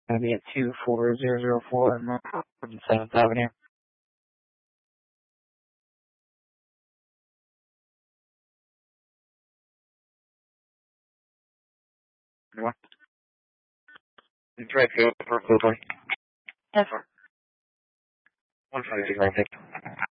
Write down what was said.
Gonna be at 24004 North 7th Avenue. What? It's right here for Cooper. Yes, sir. 150, right there.